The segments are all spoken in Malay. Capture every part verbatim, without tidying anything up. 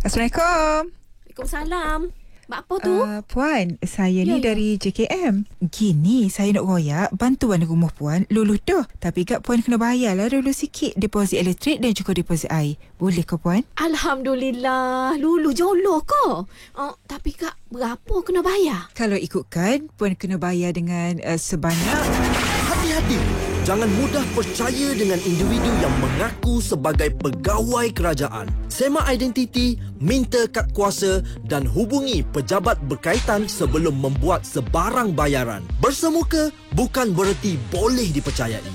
Assalamualaikum. Waalaikumsalam. Mak apa tu? Uh, Puan, saya ni Ya, ya. dari J K M. Gini, saya nak royak bantuan rumah Puan luluh dah. Tapi kat Puan kena bayarlah dulu sikit deposit elektrik dan juga deposit air. Boleh ke Puan? Alhamdulillah. Lulu jolo ke? Oh, tapi Kak, berapa kena bayar? Kalau ikutkan, Puan kena bayar dengan uh, sebanyak... Hati-hati, jangan mudah percaya dengan individu yang mengaku sebagai pegawai kerajaan. Semak identiti, minta kad kuasa dan hubungi pejabat berkaitan sebelum membuat sebarang bayaran. Bersemuka bukan bererti boleh dipercayai.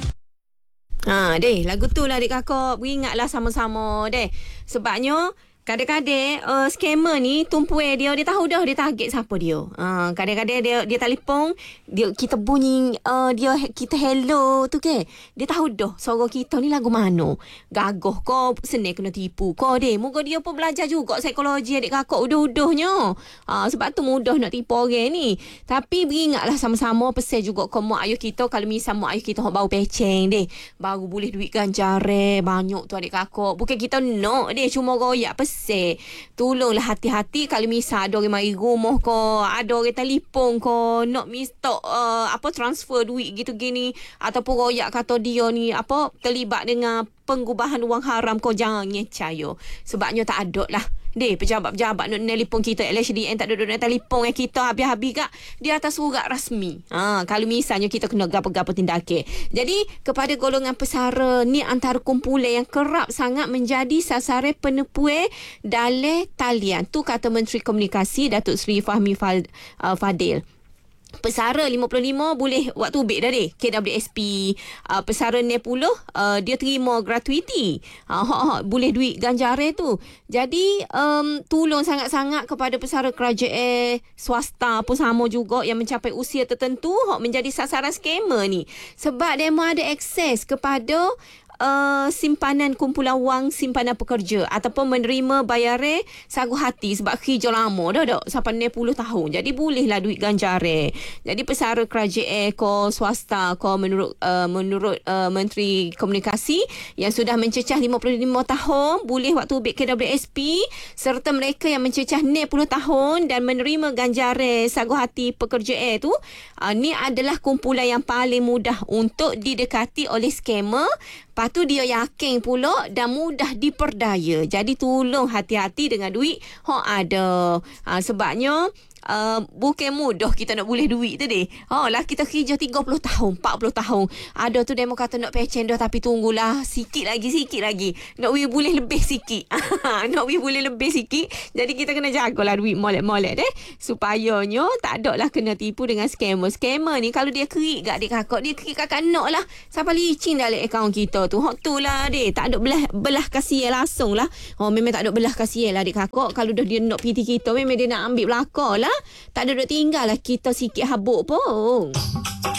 Ha, deh, lagu tu lah adik kakak. Beringatlah sama-sama, deh. Sebabnya, kadang-kadang uh, scammer ni tumpuan dia, dia tahu dah dia target siapa dia. Uh, kadang-kadang dia dia telefon, dia kita bunyi uh, dia kita hello tu ke. Dia tahu dah suara kita ni lagu mana. Gagah ko, senang kena tipu ko deh. Moga dia pun belajar juga psikologi adik kakak udah-udahnya. Uh, sebab tu mudah nak tipu orang ni. Tapi beringatlah sama-sama pesan juga ke mak ayah kita kalau misal mak ayah kita hok bau peceng deh. Baru boleh duit ganjare banyak tu adik kakak. Bukan kita nak deh cuma royak pesan. Se. Tolonglah hati-hati kalau misal ada orang mari rumah ko, ada orang telefon ko, nak minta uh, apa transfer duit gitu gini ataupun royak kata dia ni apa terlibat dengan pengubahan wang haram ko, jangan percaya. Sebabnya tak ada lah. Deh, pejabat-pejabat nak telefon kita L H D N tak duduk nak telefon dengan kita habis-habis kak di atas surat rasmi. Ha, kalau misalnya kita kena gapo-gapo tindakan. Jadi kepada golongan pesara ni antara kumpulan yang kerap sangat menjadi sasaran penipuan dalam talian. Tu kata Menteri Komunikasi Datuk Seri Fahmi Fadil. Pesara lima puluh lima boleh waktu ubik dah deh. K W S P uh, pesara enam puluh uh, dia terima gratuiti. Uh, hak hak boleh duit ganjare tu. Jadi um, tolong sangat-sangat kepada pesara kerajaan swasta pun sama juga yang mencapai usia tertentu hak menjadi sasaran scammer ni. Sebab dia mahu ada akses kepada Uh, simpanan kumpulan wang simpanan pekerja ataupun menerima bayaran sagu hati sebab kerja lama dah dah sampai enam puluh tahun. Jadi bolehlah duit ganjare. Jadi pesara kerajaan ko swasta ko menurut uh, menurut uh, Menteri Komunikasi yang sudah mencecah lima puluh lima tahun boleh waktu ubik K W S P serta mereka yang mencecah enam puluh tahun dan menerima ganjare sagu hati pekerjaan tu uh, ni adalah kumpulan yang paling mudah untuk didekati oleh scammer. Lepas tu dia yakin pula dan mudah diperdaya. Jadi tolong hati-hati dengan duit hok ada. Ha, sebabnya Uh, bukan mudah kita nak boleh duit tu deh. Oh lah kita kerja tiga puluh tahun, empat puluh tahun. Ada tu demo kata nak pecen dah tapi tunggulah sikit lagi, sikit lagi. Nak we boleh lebih sikit. Nak we boleh lebih sikit. Jadi kita kena jagalah duit molek-molek deh. Supayanya tak ada lah kena tipu dengan scammer. Scammer ni kalau dia kerik kat adik kakak, dia kerik kakak nak lah. Sampai licin dalam akaun kita tu. Hak tu lah deh. Tak ada belah, belah kasihan langsung lah. Oh memang tak ada belah kasihan lah adik kakak. Kalau dah dia nak P T kita, memang dia nak ambil belakang lah. Tak ada duk tinggal lah kita sikit habuk pun.